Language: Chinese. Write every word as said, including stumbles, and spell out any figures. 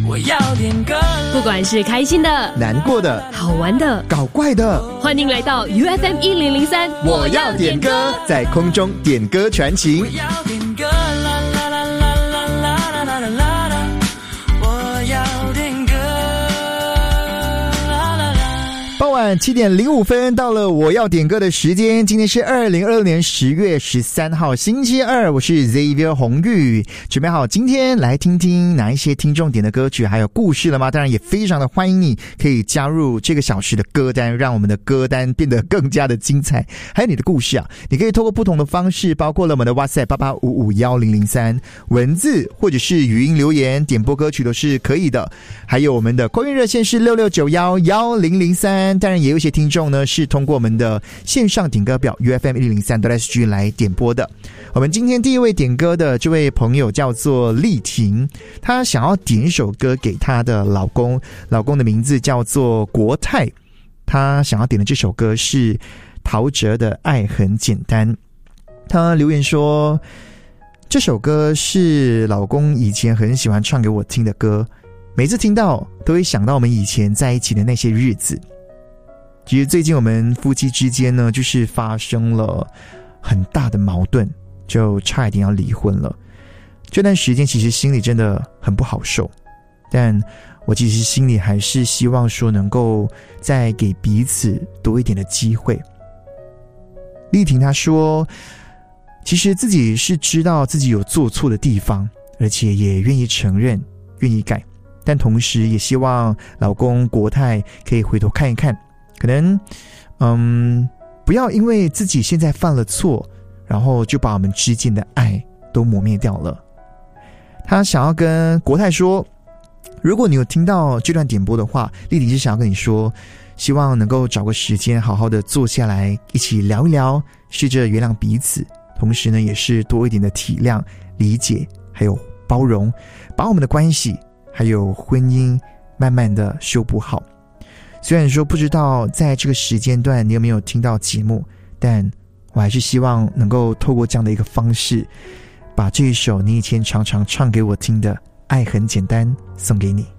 我要点歌， 不管是开心的、 难过的、 好玩的、 搞怪的， 欢迎来到 U F M 一零零三， 我要点歌，在空中点歌传情。 我要点歌，啦啦啦啦啦啦啦啦啦啦，我要点歌，啦啦啦。 傍晚七点零五分，到了我要点歌的时间。今天是二零二六年十月十三号，星期二。我是 Xavier 洪玉，准备好今天来听听哪一些听众点的歌曲，还有故事了吗？当然也非常的欢迎你可以加入这个小时的歌单，让我们的歌单变得更加的精彩。还有你的故事啊，你可以透过不同的方式，包括了我们的 WhatsApp 八八五五一零零三文字或者是语音留言点播歌曲都是可以的。还有我们的购运热线是六六九一一零零三。当然也有一些听众呢是通过我们的线上点歌表 U F M 一零零三 S G 来点播的。我们今天第一位点歌的这位朋友叫做丽婷，她想要点一首歌给她的老公，老公的名字叫做国泰，她想要点的这首歌是陶喆的《爱很简单》。她留言说，这首歌是老公以前很喜欢唱给我听的歌，每次听到都会想到我们以前在一起的那些日子。其实最近我们夫妻之间呢，就是发生了很大的矛盾，就差一点要离婚了。这段时间其实心里真的很不好受，但我其实心里还是希望说能够再给彼此多一点的机会。丽婷她说，其实自己是知道自己有做错的地方，而且也愿意承认，愿意改，但同时也希望老公国泰可以回头看一看，可能嗯，不要因为自己现在犯了错，然后就把我们之间的爱都磨灭掉了。他想要跟国泰说，如果你有听到这段点播的话，丽婷是想要跟你说，希望能够找个时间好好的坐下来一起聊一聊，试着原谅彼此，同时呢也是多一点的体谅、理解还有包容，把我们的关系还有婚姻慢慢的修补好。虽然说不知道在这个时间段你有没有听到节目，但我还是希望能够透过这样的一个方式，把这一首你以前常常唱给我听的《爱很简单》送给你。